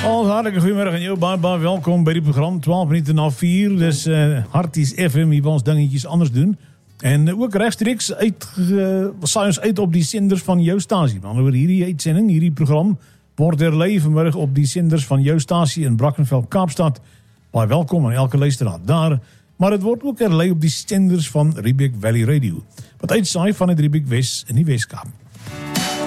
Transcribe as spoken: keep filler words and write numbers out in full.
Al hartelijk goedemiddag en jou, baie, baie welkom bij dit programma. twaalf minuten na vier, dus uh, Harties F M, hier wil ons dingetjes anders doen. En uh, ook rechtstreeks uit, uh, saai ons uit op die zenders van jou stasie. Want oor hierdie uitsending, hierdie programma, wordt herleef vanmiddag op die zenders van jou stasie in Brackenfell, Kaapstad. Baie welkom aan elke luisteraar daar. Maar het wordt ook herleef op die zenders van Riebeek Valley Radio. Wat uitsaai van het Riebeek West in die Westkaap.